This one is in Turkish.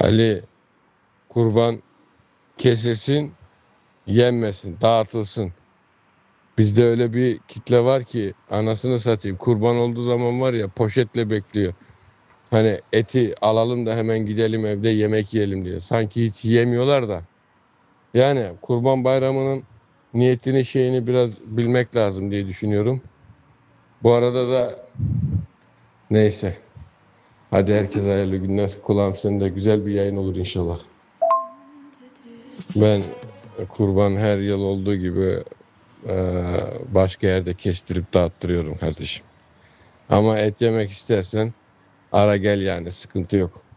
Ali, kurban kesilsin, yenmesin, dağıtılsın. Bizde öyle bir kitle var ki anasını satayım. Kurban olduğu zaman var ya poşetle bekliyor. Hani eti alalım da hemen gidelim evde yemek yiyelim diye. Sanki hiç yemiyorlar da. Yani Kurban Bayramı'nın niyetini şeyini biraz bilmek lazım diye düşünüyorum. Bu arada da neyse. Hadi herkese hayırlı günler. Kulağım senin de güzel bir yayın olur inşallah. Ben kurban her yıl olduğu gibi başka yerde kestirip dağıttırıyorum kardeşim. Ama et yemek istersen ara gel yani sıkıntı yok.